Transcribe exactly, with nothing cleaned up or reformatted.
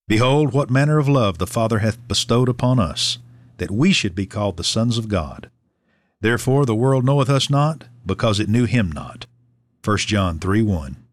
Behold, what manner of love the Father hath bestowed upon us, that we should be called the sons of God. Therefore the world knoweth us not, because it knew him not. First John three one.